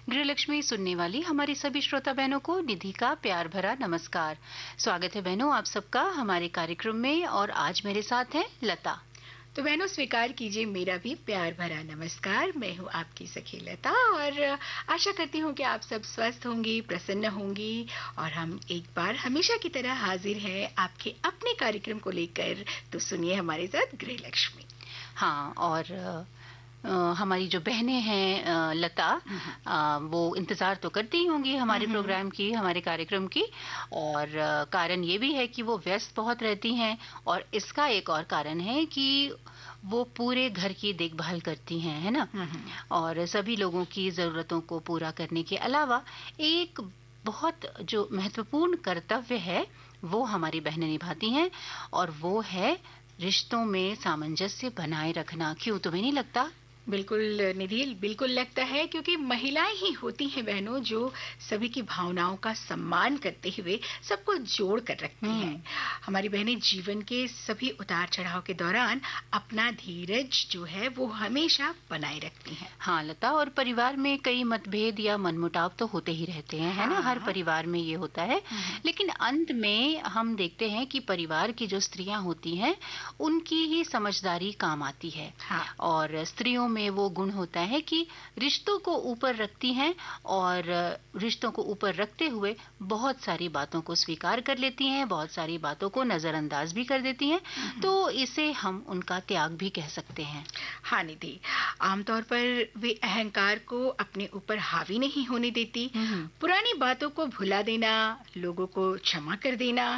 गृहलक्ष्मी सुनने वाली हमारी सभी श्रोता बहनों को निधि का प्यार भरा नमस्कार। स्वागत है बहनों आप सबका हमारे कार्यक्रम में और आज मेरे साथ है लता। तो बहनों स्वीकार कीजिए मेरा भी प्यार भरा नमस्कार। मैं हूँ आपकी सखी लता और आशा करती हूँ कि आप सब स्वस्थ होंगी, प्रसन्न होंगी और हम एक बार हमेशा की तरह हाजिर हैं आपके अपने कार्यक्रम को लेकर। तो सुनिए हमारे साथ गृहलक्ष्मी। हाँ, और हमारी जो बहनें हैं लता, वो इंतजार तो करती ही होंगी हमारे प्रोग्राम की, हमारे कार्यक्रम की। और कारण ये भी है कि वो व्यस्त बहुत रहती हैं और इसका एक और कारण है कि वो पूरे घर की देखभाल करती हैं, है ना। और सभी लोगों की जरूरतों को पूरा करने के अलावा एक बहुत जो महत्वपूर्ण कर्तव्य है वो हमारी बहनें निभाती हैं और वो है रिश्तों में सामंजस्य बनाए रखना। क्यों, तुम्हें नहीं लगता? बिल्कुल निधि, बिल्कुल लगता है, क्योंकि महिलाएं ही होती हैं बहनों जो सभी की भावनाओं का सम्मान करते हुए सबको जोड़ कर रखती हैं। हमारी बहनें जीवन के सभी उतार चढ़ाव के दौरान अपना धीरज जो है वो हमेशा बनाए रखती हैं। हाँ लता, और परिवार में कई मतभेद या मनमुटाव तो होते ही रहते हैं, है ना। हर परिवार में ये होता है, लेकिन अंत में हम देखते हैं कि परिवार की जो स्त्रियां होती हैं उनकी ही समझदारी काम आती है। और स्त्रियों में वो गुण होता है कि रिश्तों को ऊपर रखती हैं और रिश्तों को ऊपर रखते हुए बहुत सारी बातों को स्वीकार कर लेती हैं, बहुत सारी बातों को नजरअंदाज भी कर देती हैं। तो इसे हम उनका त्याग भी कह सकते हैं। हाँ निधि, आमतौर पर वे अहंकार को अपने ऊपर हावी नहीं होने देती। पुरानी बातों को भुला देना, लोगों को क्षमा कर देना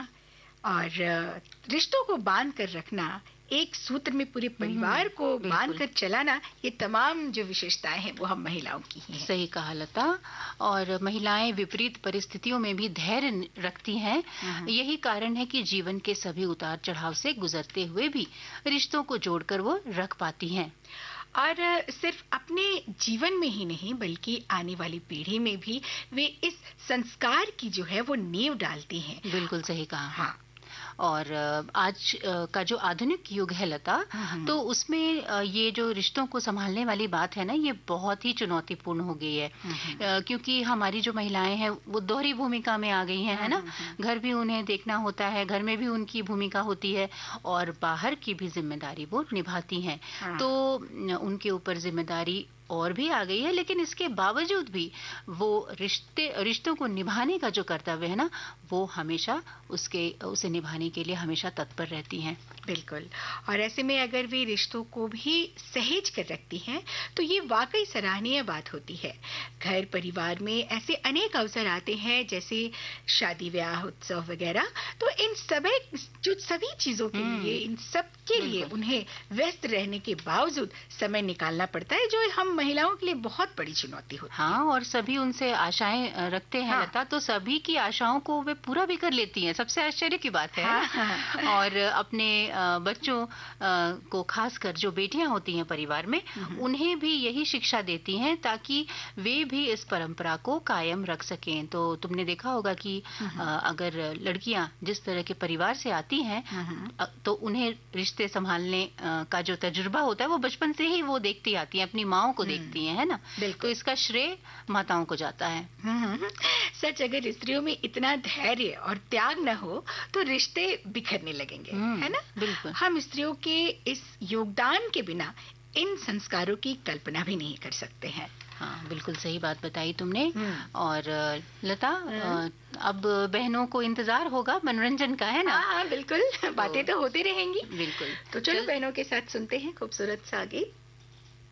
और रिश्तों को बांध कर रखना, एक सूत्र में पूरे परिवार को बांध कर चलाना, ये तमाम जो विशेषताएं हैं वो हम महिलाओं की हैं। सही कहा लता। और महिलाएं विपरीत परिस्थितियों में भी धैर्य रखती हैं। यही कारण है कि जीवन के सभी उतार चढ़ाव से गुजरते हुए भी रिश्तों को जोड़कर वो रख पाती हैं। और सिर्फ अपने जीवन में ही नहीं बल्कि आने वाली पीढ़ी में भी वे इस संस्कार की जो है वो नींव डालती हैं। बिल्कुल सही कहा। हाँ। और आज का जो आधुनिक युग है लता, तो उसमें ये जो रिश्तों को संभालने वाली बात है ना, ये बहुत ही चुनौतीपूर्ण हो गई है। क्योंकि हमारी जो महिलाएं हैं वो दोहरी भूमिका में आ गई हैं, है ना। घर भी उन्हें देखना होता है, घर में भी उनकी भूमिका होती है और बाहर की भी जिम्मेदारी वो निभाती हैं। तो उनके ऊपर जिम्मेदारी और भी आ गई है, लेकिन इसके बावजूद भी वो रिश्तों को निभाने का जो कर्तव्य है ना, वो हमेशा उसे निभाने के लिए हमेशा तत्पर रहती हैं। बिल्कुल। और ऐसे में अगर वे रिश्तों को भी सहेज कर रखती हैं तो ये वाकई सराहनीय बात होती है। घर परिवार में ऐसे अनेक अवसर आते हैं जैसे शादी, ब्याह, उत्सव वगैरह। तो इन सभी चीजों के लिए, इन सब के लिए उन्हें व्यस्त रहने के बावजूद समय निकालना पड़ता है, जो हम महिलाओं के लिए बहुत बड़ी चुनौती होती है। हाँ, और सभी उनसे आशाएं रखते हैं लता, तो सभी की आशाओं को वे पूरा भी कर लेती हैं। सबसे आश्चर्य की बात है। और अपने बच्चों को, खासकर जो बेटियां होती हैं परिवार में, उन्हें भी यही शिक्षा देती हैं ताकि वे भी इस परंपरा को कायम रख सकें। तो तुमने देखा होगा कि अगर लड़कियां जिस तरह के परिवार से आती हैं तो उन्हें रिश्ते संभालने का जो तजुर्बा होता है वो बचपन से ही वो देखती आती हैं, अपनी माँओं को देखती हैं, है ना। तो इसका श्रेय माताओं को जाता है। सच, अगर स्त्रियों में इतना धैर्य और त्याग न हो तो रिश्ते बिखरने लगेंगे, है ना। बिल्कुल। हम स्त्रियों के इस योगदान के बिना इन संस्कारों की कल्पना भी नहीं कर सकते हैं। हाँ, बिल्कुल सही बात बताई तुमने। और लता, अब बहनों को इंतजार होगा मनोरंजन का, है ना। हाँ बिल्कुल, बातें तो होती रहेंगी। बिल्कुल। तो चलो बहनों के साथ सुनते हैं खूबसूरत सा गीत।